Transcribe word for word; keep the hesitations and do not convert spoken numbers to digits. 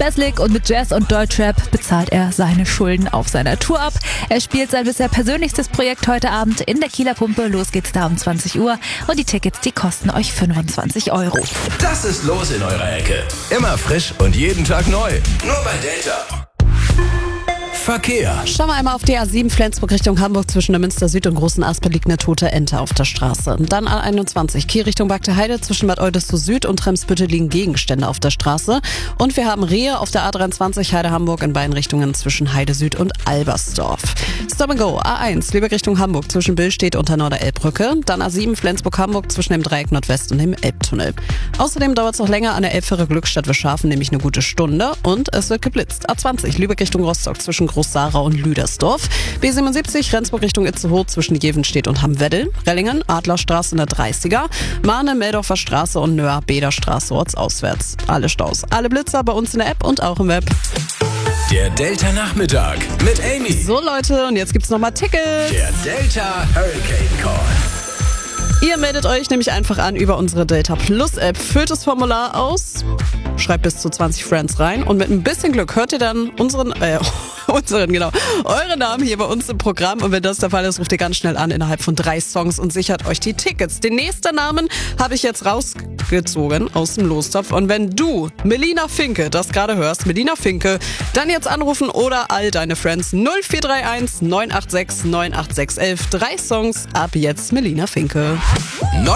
Beslik und mit Jazz und Deutschrap bezahlt er seine Schulden auf seiner Tour ab. Er spielt sein bisher persönlichstes Projekt heute Abend in der Kieler Pumpe. Los geht's da um zwanzig Uhr und die Tickets, die kosten euch fünfundzwanzig Euro. Das ist los in eurer Ecke. Immer frisch und jeden Tag neu. Nur bei Delta. Verkehr. Schauen wir einmal auf die A sieben Flensburg Richtung Hamburg. Zwischen der Münster Süd und Großen Aspe liegt eine tote Ente auf der Straße. Dann A einundzwanzig Kiel Richtung Bagde Heide. Zwischen Bad Oldesloe Süd und Tremsbüttel liegen Gegenstände auf der Straße. Und wir haben Rehe auf der A dreiundzwanzig Heide Hamburg in beiden Richtungen zwischen Heide Süd und Albersdorf. Stop and Go A eins Lübeck Richtung Hamburg zwischen Billstedt und der Norder-Elbbrücke. Dann A sieben Flensburg Hamburg zwischen dem Dreieck Nordwest und dem Elbtunnel. Außerdem dauert es noch länger an der Elbfähre Glückstadt. Wir schaffen nämlich eine gute Stunde und es wird geblitzt. A zwanzig Lübeck Richtung Rostock zwischen Groß-Sara und Lüdersdorf. B siebenundsiebzig Rendsburg Richtung Itzehoe zwischen Jevenstedt und Hamm-Weddel. Rellingen Adlerstraße in der dreißiger. Mahne Meldorfer Straße und Nöhr Bederstraße ortsauswärts. Alle Staus, alle Blitzer bei uns in der App und auch im Web. Der Delta Nachmittag mit Amy. So Leute, und jetzt gibt's nochmal Tickets. Der Delta Hurricane Call. Ihr meldet euch nämlich einfach an über unsere Delta Plus App, füllt das Formular aus, schreibt bis zu zwanzig Friends rein und mit ein bisschen Glück hört ihr dann unseren, äh, unseren, genau, euren Namen hier bei uns im Programm. Und wenn das der Fall ist, ruft ihr ganz schnell an innerhalb von drei Songs und sichert euch die Tickets. Den nächsten Namen habe ich jetzt rausgezogen aus dem Lostopf. Und wenn du, Melina Finke, das gerade hörst, Melina Finke, dann jetzt anrufen oder all deine Friends null vier drei eins neun acht sechs neun acht sechs eins eins. Drei Songs ab jetzt Melina Finke.